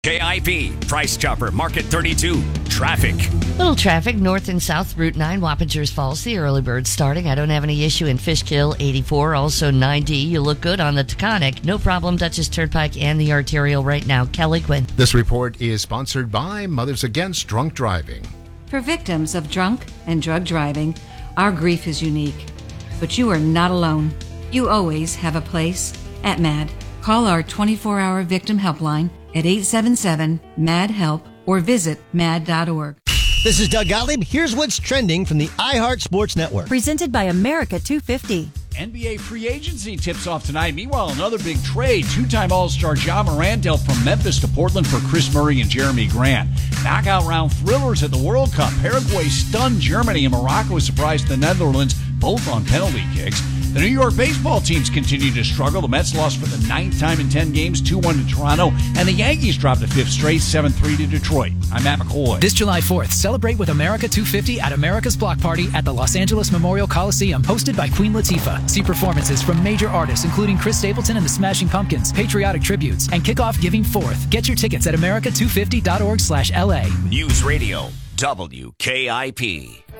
KIP, Price Chopper, Market 32, traffic. Little traffic north and south, Route 9, Wappingers Falls, the early bird starting. I don't have any issue in Fishkill, 84, also 90. You look good on the Taconic. No problem, Dutchess Turnpike and the Arterial right now. Kelly Quinn. This report is sponsored by Mothers Against Drunk Driving. For victims of drunk and drug driving, our grief is unique. But you are not alone. You always have a place at MAD. Call our 24-hour victim helpline at 877-MAD-HELP or visit mad.org. This is Doug Gottlieb. Here's what's trending from the iHeart Sports Network. Presented by America 250. NBA free agency tips off tonight. Meanwhile, another big trade. Two-time All-Star Ja Morant dealt from Memphis to Portland for Chris Murray and Jeremy Grant. Knockout round thrillers at the World Cup. Paraguay stunned Germany and Morocco surprised the Netherlands, both on penalty kicks. The New York baseball teams continue to struggle. The Mets lost for the 9th time in 10 games, 2-1 to Toronto, and the Yankees dropped a 5th straight, 7-3 to Detroit. I'm Matt McCoy. This July 4th, celebrate with America 250 at America's Block Party at the Los Angeles Memorial Coliseum, hosted by Queen Latifah. See performances from major artists, including Chris Stapleton and the Smashing Pumpkins, patriotic tributes, and kick off Giving Forth. Get your tickets at america250.org/LA. News Radio, WKIP.